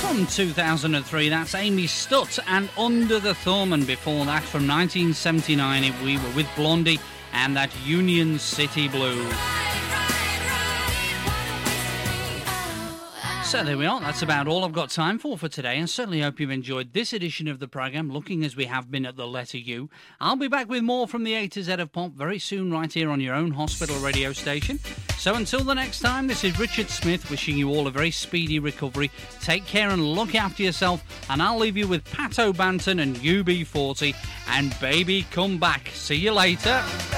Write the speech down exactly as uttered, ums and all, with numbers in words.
From two thousand three, that's Amy Stutt and Under the Thumb, and before that, from nineteen seventy-nine, we were with Blondie and that Union City Blues. So there we are, that's about all I've got time for for today, and certainly hope you've enjoyed this edition of the programme, looking as we have been at the letter U. I'll be back with more from the A to Z of Pop very soon, right here on your own hospital radio station. So until the next time, this is Richard Smith wishing you all a very speedy recovery. Take care and look after yourself, and I'll leave you with Pat O'Banton and U B forty and Baby Come Back. See you later.